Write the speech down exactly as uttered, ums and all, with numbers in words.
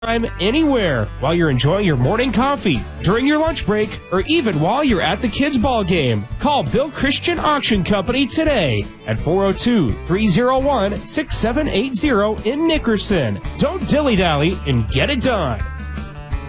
anytime, anywhere, while you're enjoying your morning coffee, during your lunch break, or even while you're at the kids' ball game. Call Bill Christian Auction Company today at four oh two, three oh one, six seven eight zero in Nickerson. Don't dilly-dally and get it done.